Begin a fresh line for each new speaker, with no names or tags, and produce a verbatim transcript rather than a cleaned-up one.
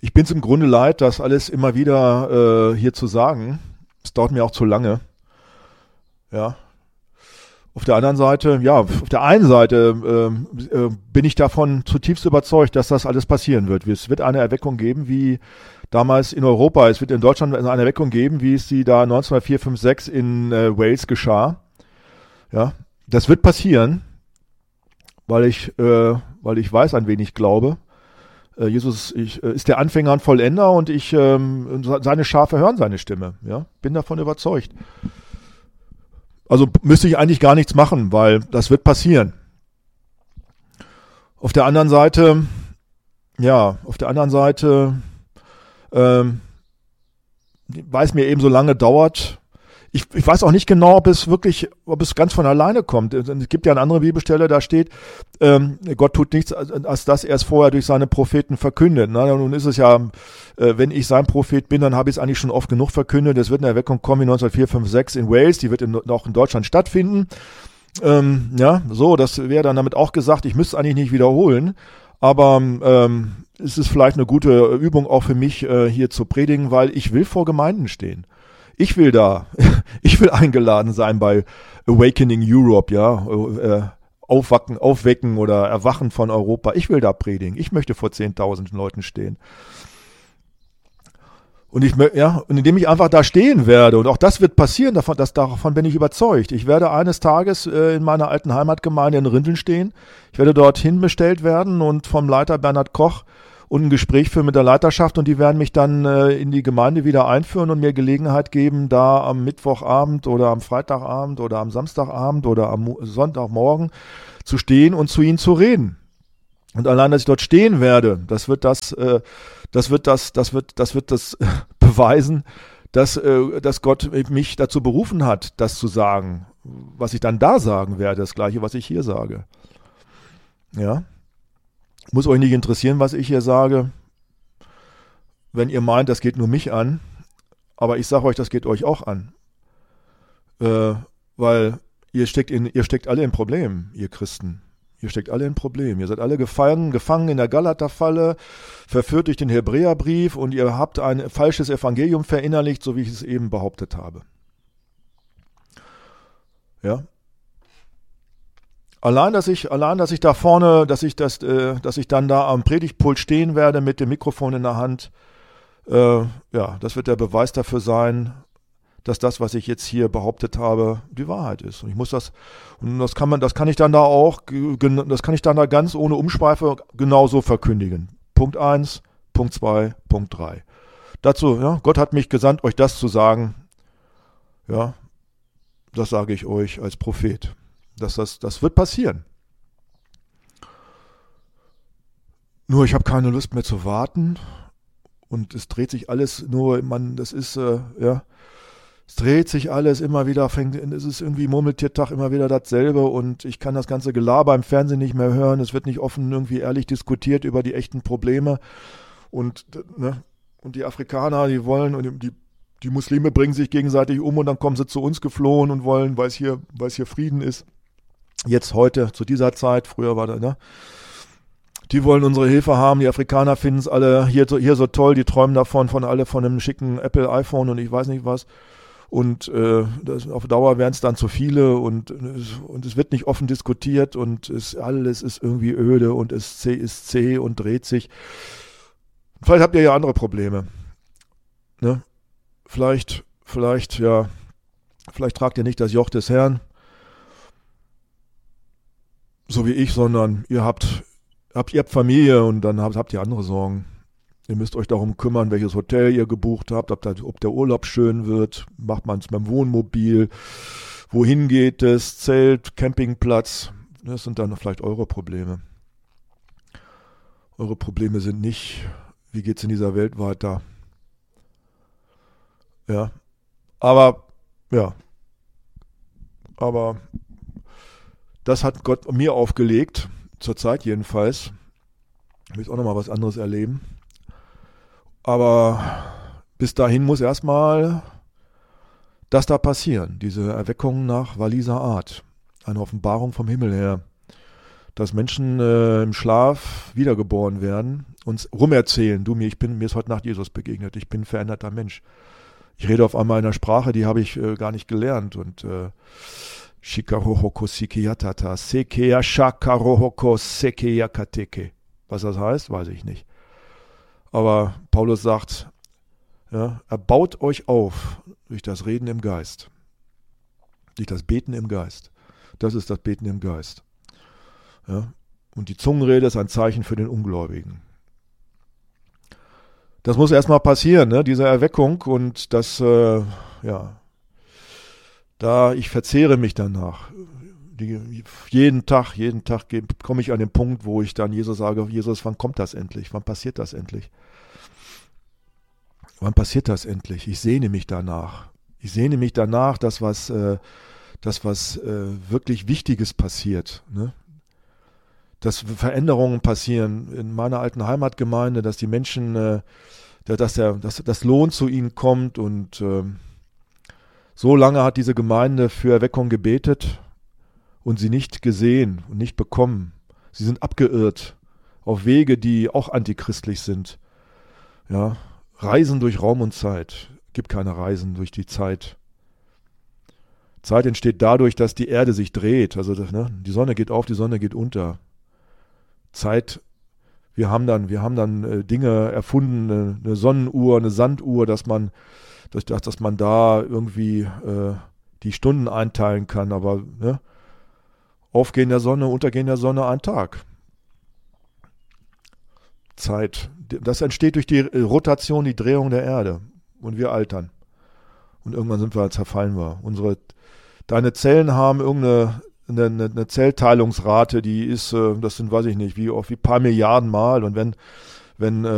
Ich bin es im Grunde leid, das alles immer wieder äh, hier zu sagen. Es dauert mir auch zu lange. Ja. Auf der anderen Seite, ja, auf der einen Seite äh, äh, bin ich davon zutiefst überzeugt, dass das alles passieren wird. Es wird eine Erweckung geben, wie damals in Europa. Es wird in Deutschland eine Erweckung geben, wie es sie da neunzehnhundertvier, fünf, sechs in äh, Wales geschah. Ja, das wird passieren, weil ich, äh, weil ich weiß, an wen ich glaube. Äh, Jesus ich, äh, ist der Anfänger und Vollender und ich, ähm, seine Schafe hören seine Stimme. Ja, bin davon überzeugt. Also müsste ich eigentlich gar nichts machen, weil das wird passieren. Auf der anderen Seite, ja, auf der anderen Seite, ähm, weil es mir eben so lange dauert, ich, ich weiß auch nicht genau, ob es wirklich, ob es ganz von alleine kommt. Es gibt ja eine andere Bibelstelle, da steht, ähm, Gott tut nichts, als dass er es vorher durch seine Propheten verkündet. Na, nun ist es ja, äh, wenn ich sein Prophet bin, dann habe ich es eigentlich schon oft genug verkündet. Es wird eine Erweckung kommen wie neunzehnhundertvier, fünf, sechs in Wales, die wird in, auch in Deutschland stattfinden. Ähm, ja, so, das wäre dann damit auch gesagt, ich müsste es eigentlich nicht wiederholen. Aber ähm, es ist vielleicht eine gute Übung auch für mich, äh, hier zu predigen, weil ich will vor Gemeinden stehen. Ich will da, ich will eingeladen sein bei Awakening Europe, ja, äh, aufwachen, aufwecken oder erwachen von Europa. Ich will da predigen. Ich möchte vor zehntausend Leuten stehen. Und ich, ja, und indem ich einfach da stehen werde, und auch das wird passieren, davon, das, davon bin ich überzeugt. Ich werde eines Tages äh, in meiner alten Heimatgemeinde in Rinteln stehen. Ich werde dorthin bestellt werden und vom Leiter Bernhard Koch und ein Gespräch führen mit der Leiterschaft und die werden mich dann äh, in die Gemeinde wieder einführen und mir Gelegenheit geben, da am Mittwochabend oder am Freitagabend oder am Samstagabend oder am Sonntagmorgen zu stehen und zu ihnen zu reden. Und allein, dass ich dort stehen werde, das wird das, äh, das wird das, das wird, das wird das äh, beweisen, dass, äh, dass Gott mich dazu berufen hat, das zu sagen, was ich dann da sagen werde, das Gleiche, was ich hier sage. Ja. Muss euch nicht interessieren, was ich hier sage, wenn ihr meint, das geht nur mich an. Aber ich sage euch, das geht euch auch an. Äh, weil ihr steckt, in, ihr steckt alle in Problemen, ihr Christen. Ihr steckt alle in Problemen. Ihr seid alle gefangen, gefangen in der Galaterfalle, verführt durch den Hebräerbrief und ihr habt ein falsches Evangelium verinnerlicht, so wie ich es eben behauptet habe. Ja. Allein, dass ich, allein, dass ich da vorne, dass ich das, äh, dass ich dann da am Predigtpult stehen werde mit dem Mikrofon in der Hand, äh, ja, das wird der Beweis dafür sein, dass das, was ich jetzt hier behauptet habe, die Wahrheit ist. Und ich muss das, und das kann man, das kann ich dann da auch, das kann ich dann da ganz ohne Umschweife genauso verkündigen. Punkt eins, Punkt zwei, Punkt drei. Dazu, ja, Gott hat mich gesandt, euch das zu sagen. Ja, das sage ich euch als Prophet. Dass das, das wird passieren. Nur ich habe keine Lust mehr zu warten und es dreht sich alles nur, man, das ist, äh, ja, es dreht sich alles immer wieder, fängt, es ist irgendwie Murmeltiertag immer wieder dasselbe und ich kann das ganze Gelaber im Fernsehen nicht mehr hören, es wird nicht offen irgendwie ehrlich diskutiert über die echten Probleme und, ne, und die Afrikaner, die wollen und die Die Muslime bringen sich gegenseitig um und dann kommen sie zu uns geflohen und wollen, weil es hier, weil es hier Frieden ist. Jetzt heute, zu dieser Zeit, früher war da, ne? Die wollen unsere Hilfe haben, die Afrikaner finden es alle hier so, hier so toll, die träumen davon, von alle von einem schicken Apple iPhone und ich weiß nicht was. Und äh, das, auf Dauer werden es dann zu viele und, und es wird nicht offen diskutiert und es, alles ist irgendwie öde und es ist zäh und dreht sich. Vielleicht habt ihr ja andere Probleme. Ne? Vielleicht, vielleicht, ja, vielleicht tragt ihr nicht das Joch des Herrn, so wie ich, sondern ihr habt, habt, ihr habt Familie und dann habt, habt ihr andere Sorgen. Ihr müsst euch darum kümmern, welches Hotel ihr gebucht habt, ob, das, ob der Urlaub schön wird, macht man es beim Wohnmobil, wohin geht es, Zelt, Campingplatz, das sind dann vielleicht eure Probleme. Eure Probleme sind nicht, wie geht es in dieser Welt weiter. Ja, aber, ja, aber das hat Gott mir aufgelegt, zur Zeit jedenfalls. Ich will auch nochmal was anderes erleben. Aber bis dahin muss erstmal das da passieren, diese Erweckung nach Walliser Art, eine Offenbarung vom Himmel her. dass Menschen äh, im Schlaf wiedergeboren werden, uns rumerzählen, du mir, ich bin, mir ist heute Nacht Jesus begegnet, ich bin ein veränderter Mensch. Ich rede auf einmal in einer Sprache, die habe ich äh, gar nicht gelernt und äh, Shikarohoko Sikiyatata, Sekeya Shakarohoko Sekeyakateke. Was das heißt, weiß ich nicht. Aber Paulus sagt, ja, er baut euch auf durch das Reden im Geist, durch das Beten im Geist. Das ist das Beten im Geist. Ja, und die Zungenrede ist ein Zeichen für den Ungläubigen. Das muss erstmal passieren, ne, diese Erweckung und das, äh, ja, da ich verzehre mich danach. Die, jeden Tag, jeden Tag komme ich an den Punkt, wo ich dann Jesus sage, Jesus, wann kommt das endlich? Wann passiert das endlich? Wann passiert das endlich? Ich sehne mich danach. Ich sehne mich danach, dass was, äh, dass was äh, wirklich Wichtiges passiert, ne? Dass Veränderungen passieren in meiner alten Heimatgemeinde, dass die Menschen, äh, dass der, dass das Lohn zu ihnen kommt und äh, so lange hat diese Gemeinde für Erweckung gebetet und sie nicht gesehen und nicht bekommen. Sie sind abgeirrt auf Wege, die auch antichristlich sind. Ja, Reisen durch Raum und Zeit. Gibt keine Reisen durch die Zeit. Zeit entsteht dadurch, dass die Erde sich dreht. Also ne, die Sonne geht auf, die Sonne geht unter. Zeit, wir haben dann, wir haben dann äh, Dinge erfunden, eine, eine Sonnenuhr, eine Sanduhr, dass man, dass, dass man da irgendwie äh, die Stunden einteilen kann. Aber ne, Aufgehen der Sonne, Untergehen der Sonne, ein Tag. Zeit. Das entsteht durch die Rotation, die Drehung der Erde. Und wir altern. Und irgendwann sind wir, zerfallen wir. Unsere, deine Zellen haben irgendeine eine, eine Zellteilungsrate, die ist, das sind, weiß ich nicht, wie, wie ein paar Milliarden Mal. Und wenn, wenn